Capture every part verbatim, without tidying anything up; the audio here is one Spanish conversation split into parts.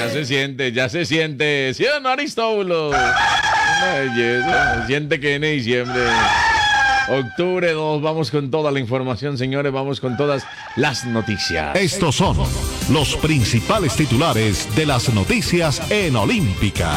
Ya se siente, ya se siente. ¿Sí o no, Aristóbulo? Una belleza. Se siente que viene diciembre. Octubre dos, vamos con toda la información, señores, vamos con todas las noticias. Estos son los principales titulares de las noticias en Olímpica.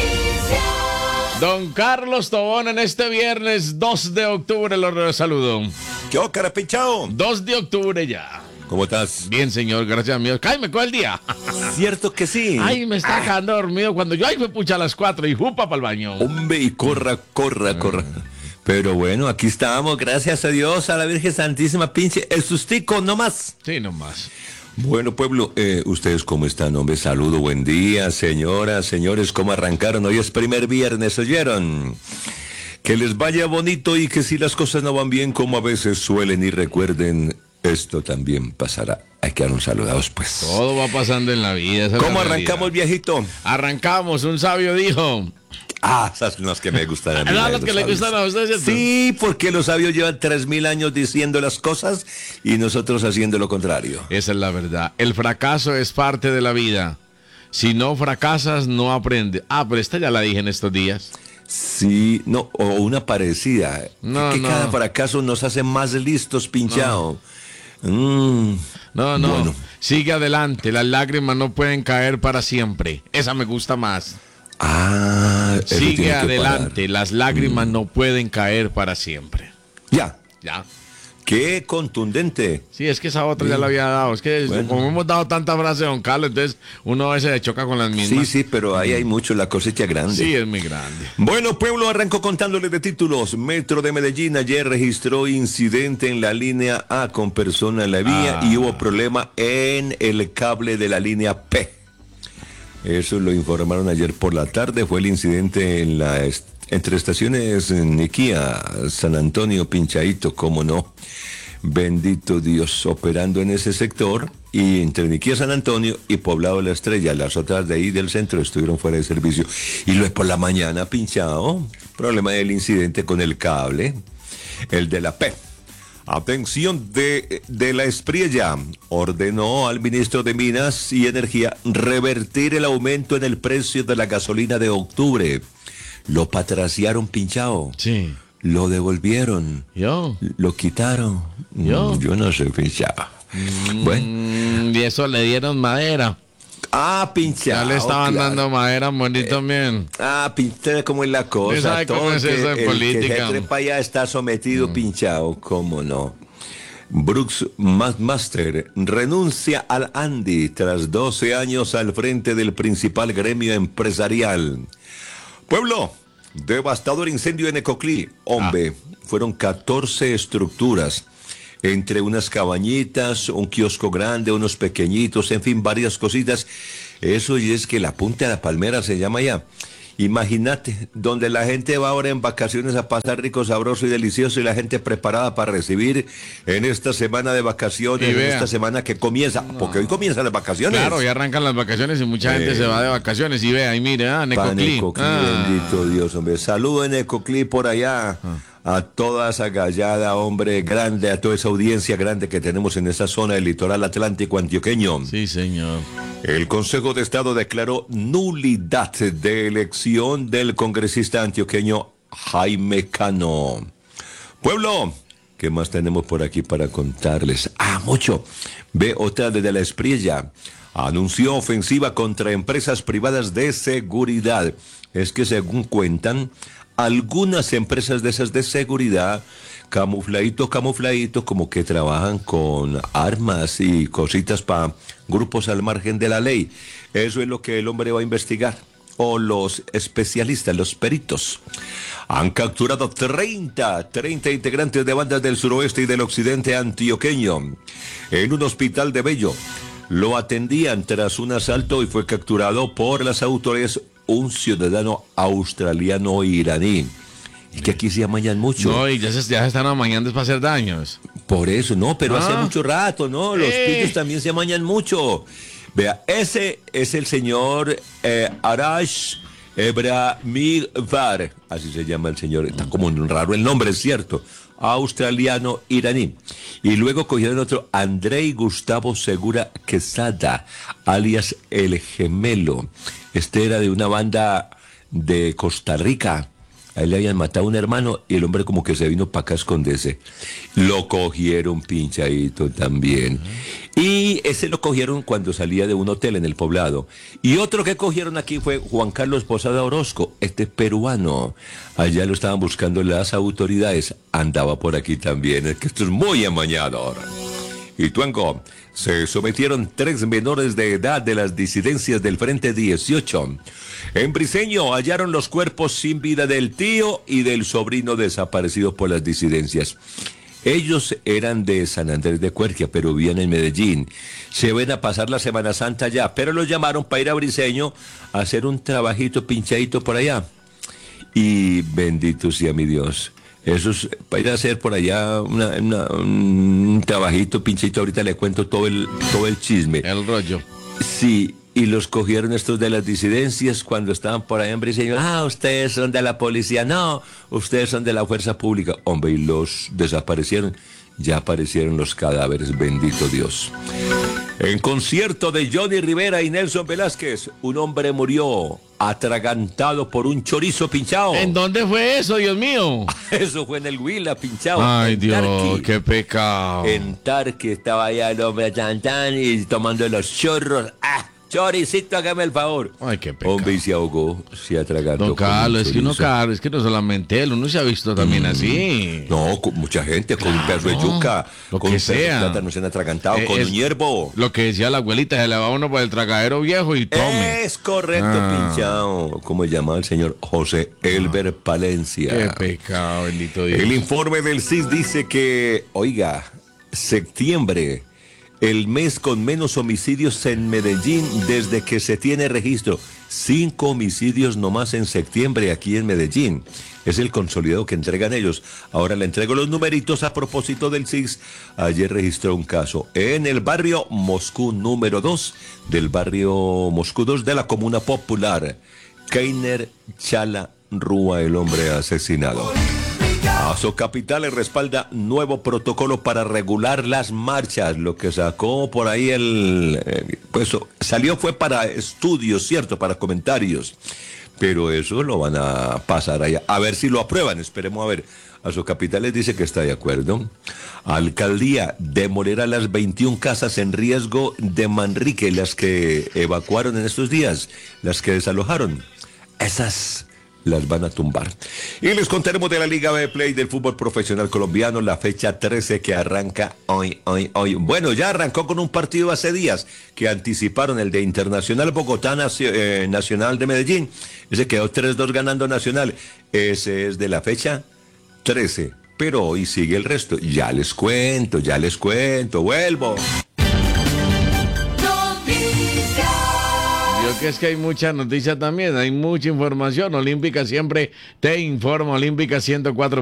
Don Carlos Tobón, en este viernes dos de octubre, lo saludo. ¿Qué onda, carapinchao? dos de octubre ya. ¿Cómo estás? Bien, señor, gracias a Dios. Cállame con el día. Cierto que sí. Ay, me está quedando dormido cuando yo, ay, me pucha a las cuatro y jupa para el baño. Hombre, y corra, corra, corra. Pero bueno, aquí estamos, gracias a Dios, a la Virgen Santísima, pinche, el sustico, no más. Sí, no más. Bueno, pueblo, eh, ¿ustedes cómo están, hombre? Saludo, buen día, señoras, señores, ¿cómo arrancaron? Hoy es primer viernes, ¿oyeron? Que les vaya bonito y que si las cosas no van bien como a veces suelen y recuerden, esto también pasará. Hay que dar un saludados, pues. Todo va pasando en la vida. Esa ¿Cómo es la arrancamos, realidad. viejito? Arrancamos, un sabio dijo. Ah, esas son las que me gustan a mí. ¿Verdad las que le gustan a ustedes, cierto? Sí, porque los sabios llevan tres mil años diciendo las cosas y nosotros haciendo lo contrario. Esa es la verdad. El fracaso es parte de la vida. Si no fracasas, no aprendes. Ah, pero esta ya la dije en estos días. Sí, no, o una parecida. No, que no. cada fracaso nos hace más listos, pinchado. Mm, No, no. Bueno. Sigue adelante. Las lágrimas no pueden caer para siempre. Esa me gusta más. Ah, eso tiene Sigue que adelante. parar. Las lágrimas no pueden caer para siempre. Ya, Ya. qué contundente. Sí, es que esa otra ya la había dado. Es que Bueno. como hemos dado tanta frase, don Carlos, entonces uno a veces le choca con las Sí, mismas. sí, pero ahí hay mucho, la cosecha grande. Sí, es muy grande. Bueno, pueblo, arranco contándole de títulos. Metro de Medellín ayer registró incidente en la línea A con persona en la vía Ah. y hubo problema en el cable de la línea P. Eso lo informaron ayer por la tarde. Fue el incidente en la est- entre estaciones en Niquía, San Antonio, Pinchaito, cómo no. Bendito Dios, operando en ese sector y entre Niquía, San Antonio y Poblado de la Estrella. Las otras de ahí del centro estuvieron fuera de servicio. Y luego por la mañana, pinchado, problema del incidente con el cable, el de la P. Atención de, de la Espriella, ordenó al ministro de Minas y Energía revertir el aumento en el precio de la gasolina de octubre. Lo patraciaron, pinchado. Sí. Lo devolvieron. Yo. Lo quitaron. ¿Yo? Mm, Yo no sé, pinchado. Bueno. Mm, y eso le dieron madera. Ah, pinchado. Ya le estaban claro. dando madera a Moni también. Ah, pinchado, ¿cómo es la cosa? ¿Usted sabe cómo Todo es que eso en el política? que se trepa allá está sometido, pinchado. ¿Cómo no? Brooks McMaster renuncia al Andy tras doce años al frente del principal gremio empresarial. Pueblo, devastador incendio en Ecoclí. Hombre, fueron catorce estructuras, entre unas cabañitas, un kiosco grande, unos pequeñitos, en fin, varias cositas. Eso y es que la Punta de la Palmera se llama ya. Imagínate, donde la gente va ahora en vacaciones a pasar rico, sabroso y delicioso y la gente preparada para recibir en esta semana de vacaciones, Y en vea. esta semana que comienza, porque hoy comienzan las vacaciones. Claro, ya arrancan las vacaciones y mucha gente Eh. se va de vacaciones. Y vea, ahí mire, ah, Pa' Necoclí. Necoclí, Ah. bendito Dios, hombre. Saludo en Ecoclí por allá. A toda esa gallada, hombre, grande, a toda esa audiencia grande que tenemos en esa zona del litoral atlántico antioqueño. Sí, señor. El Consejo de Estado declaró nulidad de elección del congresista antioqueño Jaime Cano. Pueblo, ¿qué más tenemos por aquí para contarles? Ah, mucho. Ve otra desde la Espriella. Anunció ofensiva contra empresas privadas de seguridad. Es que según cuentan, algunas empresas de esas de seguridad, camufladito, camufladito, como que trabajan con armas y cositas para grupos al margen de la ley. Eso es lo que el hombre va a investigar. O los especialistas, los peritos. Han capturado treinta, treinta integrantes de bandas del suroeste y del occidente antioqueño en un hospital de Bello. Lo atendían tras un asalto y fue capturado por las autoridades un ciudadano australiano iraní. Y que aquí se amañan mucho. No, y ya se, ya se están amañando para hacer daños. Por eso, no, pero Ah. hace mucho rato, ¿no? Los Eh. pillos también se amañan mucho. Vea, ese es el señor eh, Arash Ebrahimvar, así se llama el señor. Está como raro el nombre, es cierto. australiano iraní. Y luego cogieron otro, Andrei Gustavo Segura Quesada, alias El Gemelo. Este era de una banda de Costa Rica. A él le habían matado a un hermano y el hombre como que se vino para acá a esconderse. Lo cogieron pinchadito también. Y ese lo cogieron cuando salía de un hotel en el Poblado. Y otro que cogieron aquí fue Juan Carlos Posada Orozco, este peruano. Allá lo estaban buscando las autoridades. Andaba por aquí también. Es que esto es muy amañador. Y Tuango, se sometieron tres menores de edad de las disidencias del Frente dieciocho. En Briceño hallaron los cuerpos sin vida del tío y del sobrino desaparecidos por las disidencias. Ellos eran de San Andrés de Cuerquia, pero vivían en Medellín. Se ven a pasar la Semana Santa allá, pero los llamaron para ir a Briceño a hacer un trabajito pinchadito por allá. Y bendito sea mi Dios. Eso es para ir a hacer por allá una, una, un trabajito pinchito. Ahorita le cuento todo el, todo el chisme. El rollo. Sí, y los cogieron estos de las disidencias cuando estaban por ahí en Briceño. Ah, ustedes son de la policía. No, ustedes son de la fuerza pública. Hombre, y los desaparecieron. Ya aparecieron los cadáveres, bendito Dios. En concierto de Johnny Rivera y Nelson Velázquez, un hombre murió atragantado por un chorizo pinchado. ¿En dónde fue eso, Dios mío? Eso fue en el Huila, pinchado. Ay, en Dios, Tarqui. qué pecado. En Tarqui estaba allá el hombre tan, tan, y tomando los chorros. ¡Ah! Choricito, hágame el favor. Ay, qué pecado. Hombre, y se ahogó, se atragantó. Don Carlos, es que uno, Carlos, es que no solamente él, uno se ha visto también mm. así. No, con mucha gente, con claro, un pedazo de yuca, lo con que un pedazo sea. de plátano se han atragantado, eh, con es, un hierbo. Lo que decía la abuelita, se le va uno por el tragadero viejo y tome. Es correcto, ah. pinchado. ¿Cómo se llama el señor José Elber ah. Palencia? Qué pecado, bendito Dios. El informe del C I S dice que, oiga, septiembre, el mes con menos homicidios en Medellín desde que se tiene registro. Cinco homicidios nomás en septiembre aquí en Medellín. Es el consolidado que entregan ellos. Ahora le entrego los numeritos a propósito del C I S. Ayer registró un caso en el barrio Moscú número dos, del barrio Moscú dos de la Comuna Popular. Keiner Chala Rúa, el hombre asesinado. Azocapital respalda nuevo protocolo para regular las marchas. Lo que sacó por ahí el... Eh, pues salió fue para estudios, ¿cierto? Para comentarios. Pero eso lo van a pasar allá. A ver si lo aprueban, esperemos a ver. Azocapital les dice que está de acuerdo. Alcaldía demolerá las veintiuna casas en riesgo de Manrique, las que evacuaron en estos días, las que desalojaron. Esas las van a tumbar. Y les contaremos de la Liga B Play del fútbol profesional colombiano, la fecha trece que arranca hoy, hoy, hoy. Bueno, ya arrancó con un partido hace días que anticiparon, el de Internacional Bogotá eh, Nacional de Medellín. Ese quedó tres dos ganando Nacional. Ese es de la fecha trece. Pero hoy sigue el resto. Ya les cuento, ya les cuento. Vuelvo. Que es que hay mucha noticia también, hay mucha información. Olímpica siempre te informa. Olímpica ciento cuatro